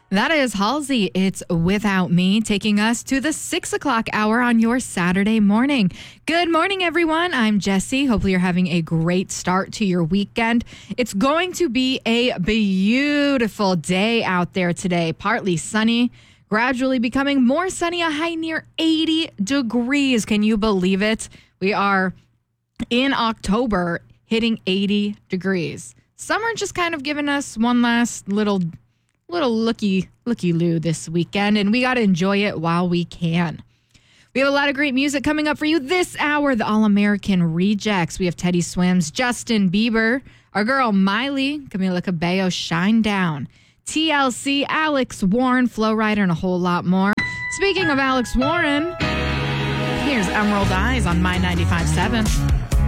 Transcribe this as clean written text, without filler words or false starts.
That is Halsey. It's Without Me, taking us to the 6 o'clock hour on your Saturday morning. Good morning, everyone. I'm Jesse. Hopefully you're having a great start to your weekend. It's going to be a beautiful day out there today. Partly sunny, gradually becoming more sunny, a high near 80 degrees. Can you believe it? We are in October hitting 80 degrees. Summer just kind of giving us one last little looky-loo this weekend, and we got to enjoy it while we can. We have a lot of great music coming up for you this hour. The All-American Rejects. We have Teddy Swims, Justin Bieber, our girl Miley, Camila Cabello, Shine Down, TLC, Alex Warren, Flo Rida, and a whole lot more. Speaking of Alex Warren, here's Emerald Eyes on My 95.7.